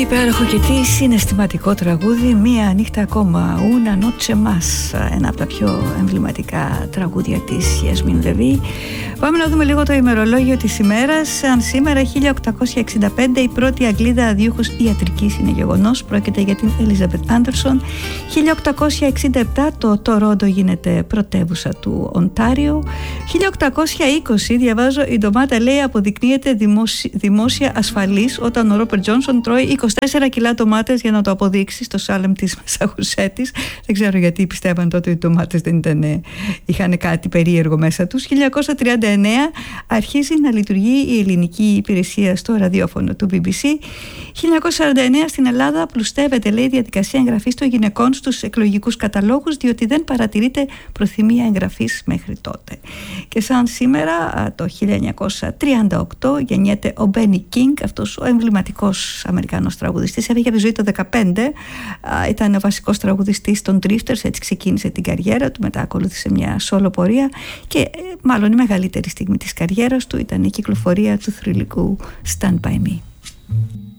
υπέροχο και τι συναισθηματικό τραγούδι, μία νύχτα ακόμα, Una Noche Más, ένα από τα πιο εμβληματικά τραγούδια της Yasmine Levy. Πάμε να δούμε λίγο το ημερολόγιο της ημέρας. Αν σήμερα 1865 η πρώτη Αγγλίδα δίουχος ιατρικής είναι γεγονός, πρόκειται για την Elizabeth Anderson. 1867 το Τορόντο γίνεται πρωτεύουσα του Οντάριο. 1820 διαβάζω, η ντομάτα λέει αποδεικνύεται δημόσια ασφαλής όταν ο Ρόπερτ Τζόνσον τρώει 24 κιλά ντομάτες για να το αποδείξει στο Σάλεμ της Μασαχουσέτης. Δεν ξέρω γιατί πιστεύαν τότε ότι οι ντομάτες δεν είχαν κάτι περίεργο μέσα τους. 1939 αρχίζει να λειτουργεί η ελληνική υπηρεσία στο ραδιόφωνο του BBC. 1949 στην Ελλάδα πλουστεύεται, λέει, η διαδικασία εγγραφής των γυναικών στους εκλογικούς καταλόγους, διότι δεν παρατηρείται προθυμία εγγραφής μέχρι τότε. Και σαν σήμερα το 1938 γεννιέται ο Μπένι Κίνγκ, αυτός ο εμβληματικός Αμερικανός τραγουδιστής. Έφυγε από τη ζωή το 2015, ήταν ο βασικός τραγουδιστής των Drifters, έτσι ξεκίνησε την καριέρα του, μετά ακολούθησε μια σόλο πορεία και μάλλον η μεγαλύτερη στιγμή της καριέρας του ήταν η κυκλοφορία του θρυλικού Stand By Me.